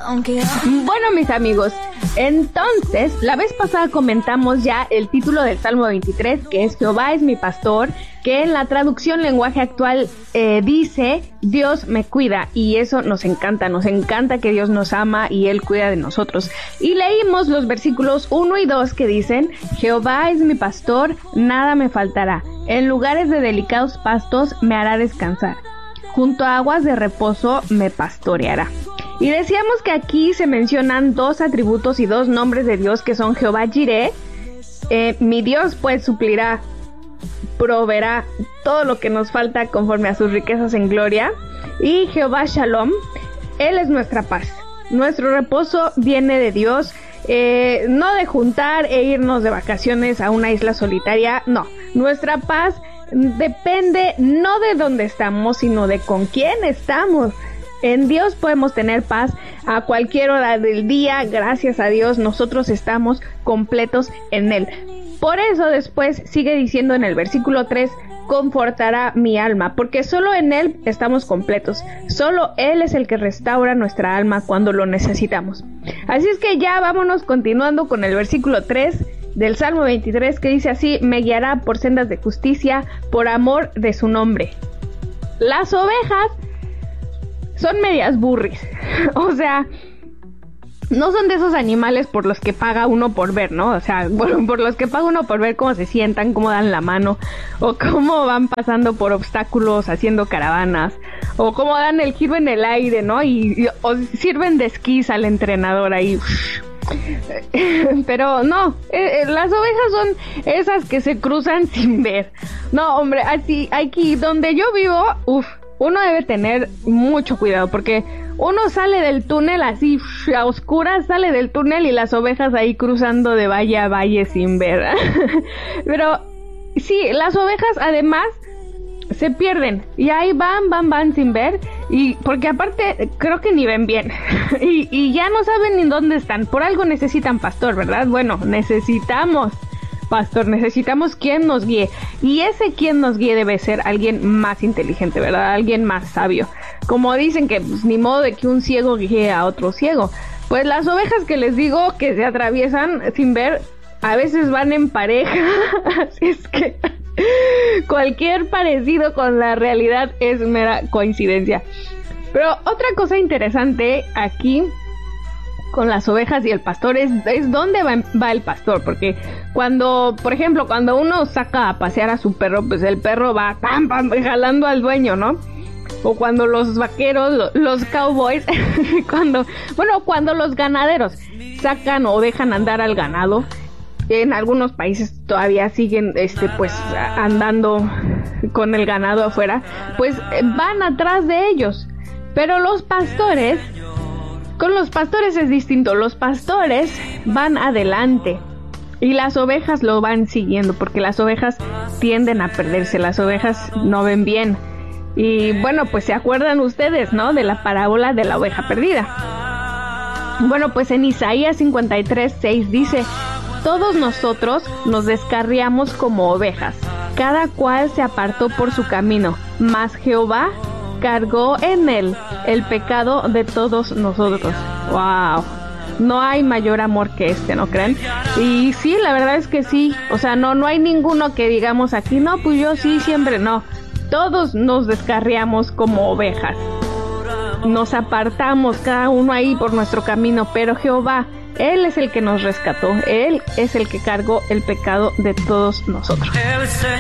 Bueno, mis amigos, entonces, la vez pasada comentamos ya el título del Salmo 23, que es Jehová es mi pastor, que en la traducción lenguaje actual dice, Dios me cuida, y eso nos encanta que Dios nos ama y Él cuida de nosotros. Y leímos los versículos 1 y 2 que dicen, Jehová es mi pastor, nada me faltará, en lugares de delicados pastos me hará descansar, junto a aguas de reposo me pastoreará. Y decíamos que aquí se mencionan dos atributos y dos nombres de Dios que son Jehová Jireh, mi Dios pues suplirá, proveerá todo lo que nos falta conforme a sus riquezas en gloria, y Jehová Shalom, Él es nuestra paz. Nuestro reposo viene de Dios, no de juntar e irnos de vacaciones a una isla solitaria, no. Nuestra paz depende no de dónde estamos, sino de con quién estamos. En Dios podemos tener paz a cualquier hora del día, gracias a Dios nosotros estamos completos en Él. Por eso después sigue diciendo en el versículo 3, confortará mi alma, porque solo en Él estamos completos, solo Él es el que restaura nuestra alma cuando lo necesitamos. Así es que ya vámonos continuando con el versículo 3 del Salmo 23 que dice así, me guiará por sendas de justicia, por amor de su nombre. Las ovejas son medias burris, o sea, no son de esos animales por los que paga uno por ver, ¿no? O sea, bueno, por los que paga uno por ver cómo se sientan, cómo dan la mano, o cómo van pasando por obstáculos haciendo caravanas, o cómo dan el giro en el aire, ¿no? O sirven de esquís al entrenador ahí. Pero no, las ovejas son esas que se cruzan sin ver. No, hombre, así, aquí donde yo vivo, uno debe tener mucho cuidado porque uno sale del túnel así a oscuras, sale del túnel y las ovejas ahí cruzando de valle a valle sin ver. Pero sí, las ovejas además se pierden y ahí van sin ver, y porque aparte creo que ni ven bien y ya no saben ni dónde están. Por algo necesitan pastor, ¿verdad? Bueno, necesitamos pastor, necesitamos quien nos guíe, y ese quien nos guíe debe ser alguien más inteligente, ¿verdad? Alguien más sabio. Como dicen que pues, ni modo de que un ciego guíe a otro ciego. Pues las ovejas que les digo que se atraviesan sin ver, a veces van en pareja, así es que cualquier parecido con la realidad es mera coincidencia. Pero otra cosa interesante aquí con las ovejas y el pastor es dónde va el pastor, porque cuando, por ejemplo, cuando uno saca a pasear a su perro, pues el perro va jalando al dueño, ¿no? O cuando los vaqueros, los cowboys, cuando los ganaderos sacan o dejan andar al ganado, en algunos países todavía siguen pues andando con el ganado afuera, pues van atrás de ellos. Pero con los pastores es distinto. Los pastores van adelante y las ovejas lo van siguiendo, porque las ovejas tienden a perderse, las ovejas no ven bien. Y bueno, pues se acuerdan ustedes, ¿no? De la parábola de la oveja perdida. Bueno, pues en Isaías 53:6 dice, todos nosotros nos descarriamos como ovejas, cada cual se apartó por su camino, mas Jehová cargó en él el pecado de todos nosotros. ¡Wow! No hay mayor amor que este, ¿no creen? Y sí, la verdad es que sí. O sea, no hay ninguno que digamos aquí, no, pues yo sí, siempre no. Todos nos descarriamos como ovejas. Nos apartamos cada uno ahí por nuestro camino, pero Jehová, Él es el que nos rescató. Él es el que cargó el pecado de todos nosotros.